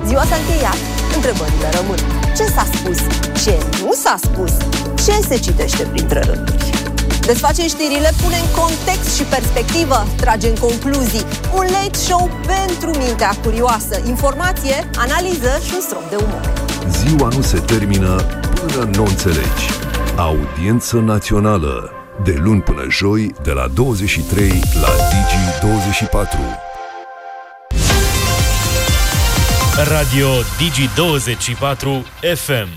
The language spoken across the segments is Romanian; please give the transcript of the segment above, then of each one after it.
Ziua s-a încheiat, întrebările rămân. Ce s-a spus? Ce nu s-a spus? Ce se citește printre rânduri? Desface știrile, pune în context și perspectivă, trage în concluzii. Un late show pentru mintea curioasă. Informație, analiză și un strop de umor. Ziua nu se termină până nu înțelegi. Audiență națională. De luni până joi, de la 23 la Digi24. Radio Digi24 FM.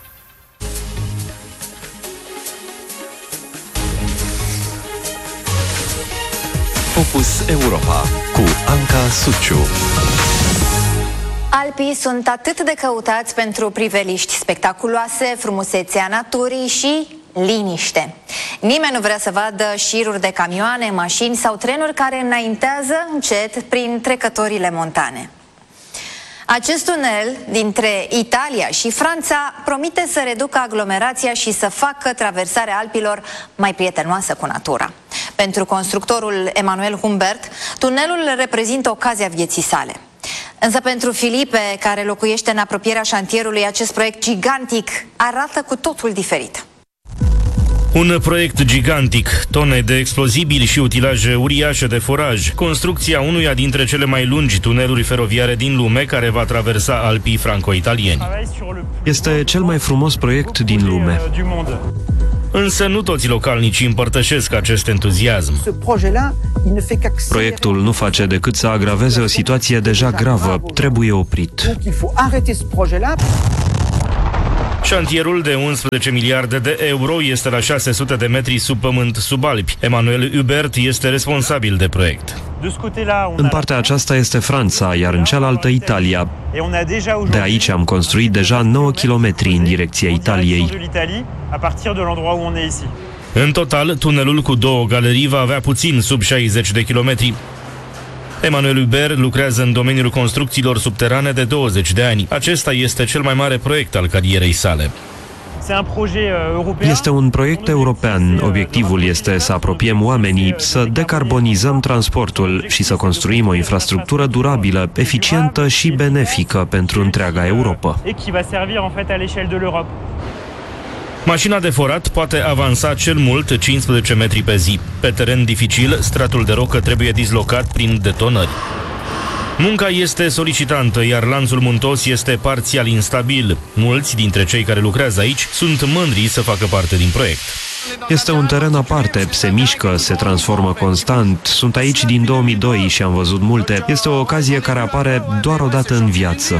Focus Europa cu Anca Suciu. Alpii sunt atât de căutați pentru priveliști spectaculoase, frumusețea naturii și liniște. Nimeni nu vrea să vadă șiruri de camioane, mașini sau trenuri care înaintează încet prin trecătorile montane. Acest tunel dintre Italia și Franța promite să reducă aglomerația și să facă traversarea Alpilor mai prietenoasă cu natura. Pentru constructorul Emanuel Humbert, tunelul reprezintă ocazia vieții sale. Însă pentru Filipe, care locuiește în apropierea șantierului, acest proiect gigantic arată cu totul diferit. Un proiect gigantic, tone de explozibili și utilaje uriașe de foraj, construcția unuia dintre cele mai lungi tuneluri feroviare din lume care va traversa Alpii franco-italieni. Este cel mai frumos proiect din lume. Însă nu toți localnicii împărtășesc acest entuziasm. Proiectul nu face decât să agraveze o situație deja gravă. Trebuie oprit. Șantierul de 11 miliarde de euro este la 600 de metri sub pământ, sub Alpi. Emanuel Hubert este responsabil de proiect. În partea aceasta este Franța, iar în cealaltă Italia. De aici am construit deja 9 kilometri în direcția Italiei. În total, tunelul cu 2 galerii va avea puțin sub 60 de kilometri. Emanuel Hubert lucrează în domeniul construcțiilor subterane de 20 de ani. Acesta este cel mai mare proiect al carierei sale. Este un proiect european. Obiectivul este să apropiem oamenii, să decarbonizăm transportul și să construim o infrastructură durabilă, eficientă și benefică pentru întreaga Europa. Mașina de forat poate avansa cel mult 15 metri pe zi. Pe teren dificil, stratul de rocă trebuie dislocat prin detonări. Munca este solicitantă, iar lanțul muntos este parțial instabil. Mulți dintre cei care lucrează aici sunt mândri să facă parte din proiect. Este un teren aparte, se mișcă, se transformă constant. Sunt aici din 2002 și am văzut multe. Este o ocazie care apare doar o dată în viață.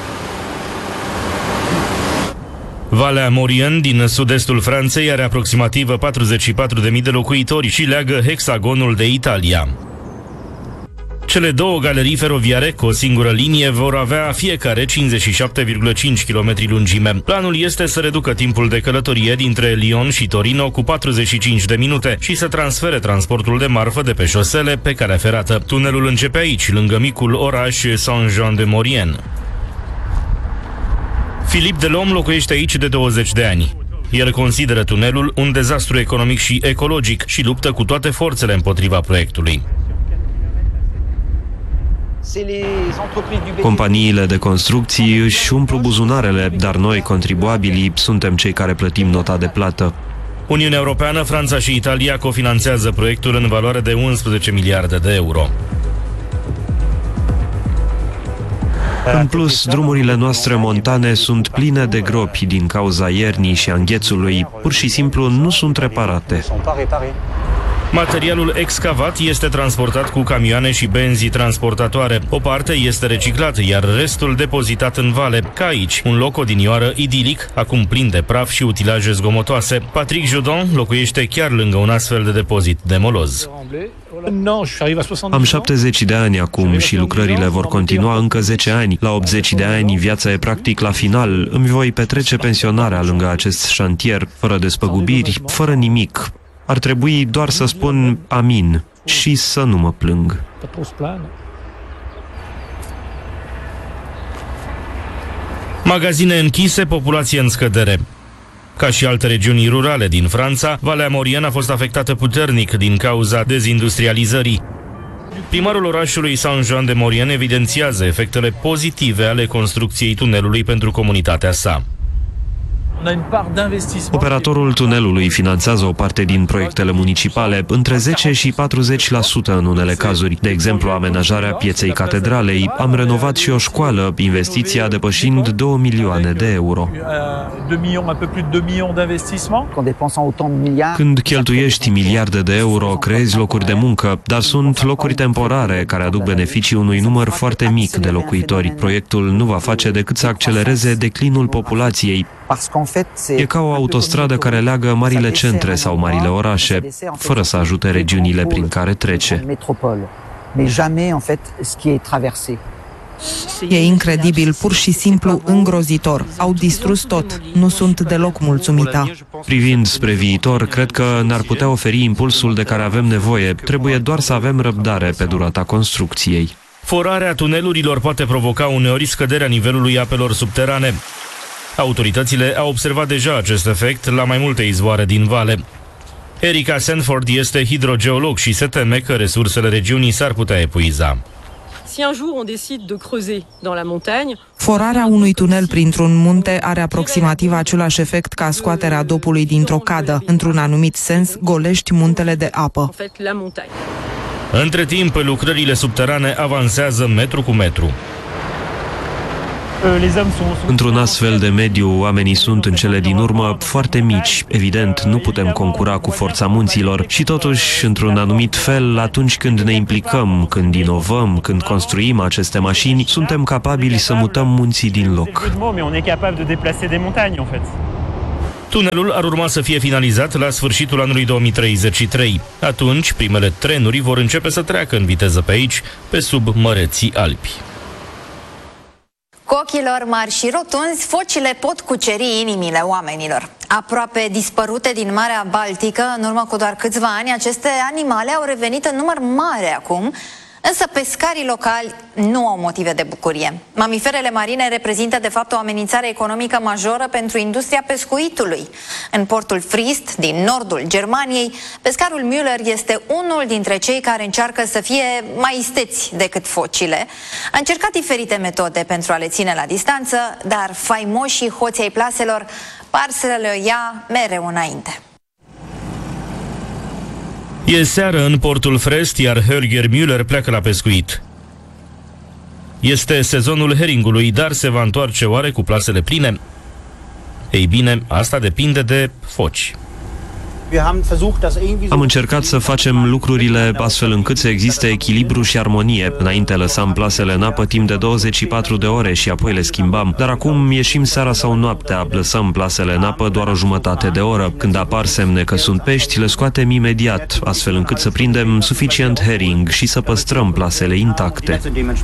Valea Maurienne din sud-estul Franței are aproximativ 44.000 de locuitori și leagă hexagonul de Italia. Cele 2 galerii feroviare cu o singură linie vor avea fiecare 57,5 km lungime. Planul este să reducă timpul de călătorie dintre Lyon și Torino cu 45 de minute și să transfere transportul de marfă de pe șosele pe calea ferată. Tunelul începe aici, lângă micul oraș Saint-Jean-de-Maurienne. Filip Delhomme locuiește aici de 20 de ani. El consideră tunelul un dezastru economic și ecologic și luptă cu toate forțele împotriva proiectului. Companiile de construcții își umplu buzunarele, dar noi, contribuabilii, suntem cei care plătim nota de plată. Uniunea Europeană, Franța și Italia cofinanțează proiectul în valoare de 11 miliarde de euro. În plus, drumurile noastre montane sunt pline de gropi din cauza iernii și a înghețului. Pur și simplu nu sunt reparate. Materialul excavat este transportat cu camioane și benzi transportatoare. O parte este reciclată, iar restul depozitat în vale, ca aici, un loc odinioară idilic, acum plin de praf și utilaje zgomotoase. Patrick Judon locuiește chiar lângă un astfel de depozit de moloz. Am 70 de ani acum și lucrările vor continua încă 10 ani. La 80 de ani, viața e practic la final. Îmi voi petrece pensionarea lângă acest șantier, fără despăgubiri, fără nimic. Ar trebui doar să spun amin și să nu mă plâng. Magazine închise, populație în scădere. Ca și alte regiuni rurale din Franța, Valea Maurienne a fost afectată puternic din cauza dezindustrializării. Primarul orașului Saint-Jean-de-Maurienne evidențiază efectele pozitive ale construcției tunelului pentru comunitatea sa. Operatorul tunelului finanțează o parte din proiectele municipale, între 10 și 40% în unele cazuri. De exemplu, amenajarea pieței catedralei. Am renovat și o școală, investiția depășind 2 milioane de euro. Când cheltuiești miliarde de euro, creezi locuri de muncă, dar sunt locuri temporare care aduc beneficii unui număr foarte mic de locuitori. Proiectul nu va face decât să accelereze declinul populației. E ca o autostradă care leagă marile centre sau marile orașe, fără să ajute regiunile prin care trece. E incredibil, pur și simplu îngrozitor. Au distrus tot. Nu sunt deloc mulțumită. Privind spre viitor, cred că ne-ar putea oferi impulsul de care avem nevoie. Trebuie doar să avem răbdare pe durata construcției. Forarea tunelurilor poate provoca uneori scăderea nivelului apelor subterane. Autoritățile au observat deja acest efect la mai multe izvoare din vale. Erica Sanford este hidrogeolog și se teme că resursele regiunii s-ar putea epuiza. Forarea unui tunel printr-un munte are aproximativ același efect ca scoaterea dopului dintr-o cadă. Într-un anumit sens, golești muntele de apă. Între timp, lucrările subterane avansează metru cu metru. Într-un astfel de mediu, oamenii sunt în cele din urmă foarte mici. Evident, nu putem concura cu forța munților și totuși, într-un anumit fel, atunci când ne implicăm, când inovăm, când construim aceste mașini, suntem capabili să mutăm munții din loc. Tunelul ar urma să fie finalizat la sfârșitul anului 2033. Atunci, primele trenuri vor începe să treacă în viteză pe aici, pe sub măreții Alpi. Cu ochilor mari și rotunzi, focile pot cuceri inimile oamenilor. Aproape dispărute din Marea Baltică, în urmă cu doar câțiva ani, aceste animale au revenit în număr mare acum, însă pescarii locali nu au motive de bucurie. Mamiferele marine reprezintă de fapt o amenințare economică majoră pentru industria pescuitului. În portul Frist, din nordul Germaniei, pescarul Müller este unul dintre cei care încearcă să fie mai isteți decât focile. A încercat diferite metode pentru a le ține la distanță, dar faimoșii hoții ai plaselor par să le ia mereu înainte. E seară în portul Frest, iar Holger Müller pleacă la pescuit. Este sezonul heringului, dar se va întoarce oare cu plasele pline? Ei bine, asta depinde de foci. Am încercat să facem lucrurile astfel încât să existe echilibru și armonie. Înainte lăsam plasele în apă timp de 24 de ore și apoi le schimbam. Dar acum ieșim seara sau noaptea, lăsăm plasele în apă doar o jumătate de oră. Când apar semne că sunt pești, le scoatem imediat, astfel încât să prindem suficient herring și să păstrăm plasele intacte.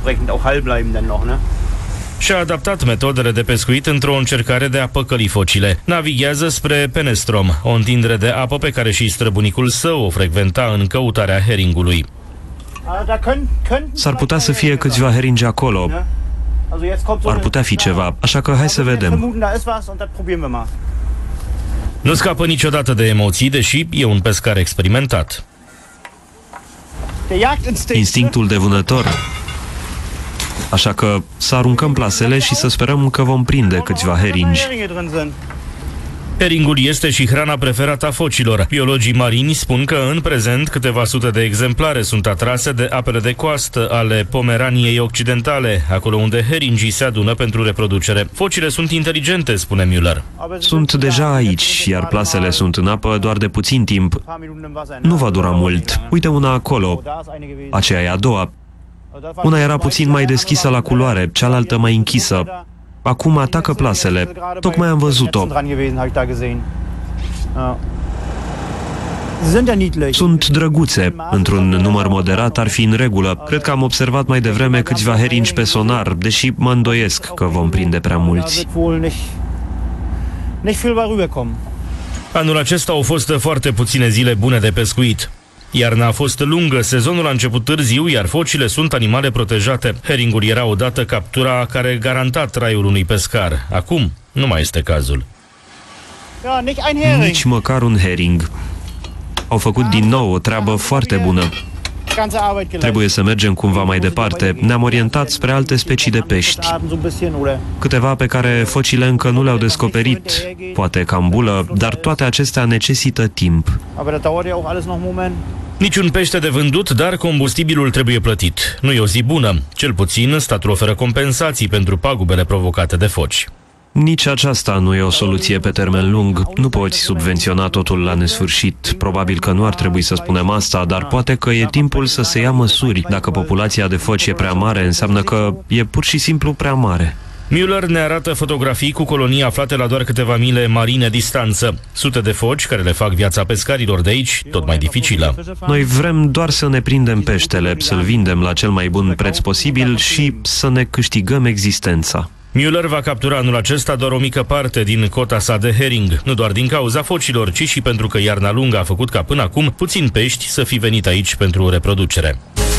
Și-a adaptat metodele de pescuit într-o încercare de a păcăli focile. Navighează spre Penestrom, o întindere de apă pe care și străbunicul său o frecventa în căutarea heringului. S-ar putea să fie câțiva heringi acolo. Ar putea fi ceva, așa că hai să vedem. Nu scapă niciodată de emoții, deși e un pescar experimentat. Instinctul de vânător. Așa că să aruncăm plasele și să sperăm că vom prinde câțiva heringi. Heringul este și hrana preferată a focilor. Biologii marini spun că în prezent câteva sute de exemplare sunt atrase de apele de coastă ale Pomeraniei Occidentale, acolo unde heringii se adună pentru reproducere. Focile sunt inteligente, spune Müller. Sunt deja aici, iar plasele sunt în apă doar de puțin timp. Nu va dura mult. Uite una acolo. Aceea e a doua. Una era puțin mai deschisă la culoare, cealaltă mai închisă. Acum atacă plasele. Tocmai am văzut-o. Sunt drăguțe. Într-un număr moderat ar fi în regulă. Cred că am observat mai devreme câțiva heringi pe sonar, deși mă îndoiesc că vom prinde prea mulți. Anul acesta au fost foarte puține zile bune de pescuit. Iarna a fost lungă, sezonul a început târziu, iar focile sunt animale protejate. Heringul era odată captura care garanta traiul unui pescar. Acum nu mai este cazul. Nici măcar un hering. Au făcut din nou o treabă foarte bună. Trebuie să mergem cumva mai departe. Ne-am orientat spre alte specii de pești. Câteva pe care focile încă nu le-au descoperit, poate cambulă, dar toate acestea necesită timp. Niciun pește de vândut, dar combustibilul trebuie plătit. Nu e o zi bună. Cel puțin, statul oferă compensații pentru pagubele provocate de foci. Nici aceasta nu e o soluție pe termen lung. Nu poți subvenționa totul la nesfârșit. Probabil că nu ar trebui să spunem asta, dar poate că e timpul să se ia măsuri. Dacă populația de foci e prea mare, înseamnă că e pur și simplu prea mare. Müller ne arată fotografii cu colonii aflate la doar câteva mile marine distanță. Sute de foci care le fac viața pescarilor de aici tot mai dificilă. Noi vrem doar să ne prindem peștele, să-l vindem la cel mai bun preț posibil și să ne câștigăm existența. Müller va captura anul acesta doar o mică parte din cota sa de herring, nu doar din cauza focilor, ci și pentru că iarna lungă a făcut ca până acum puțini pești să fi venit aici pentru reproducere.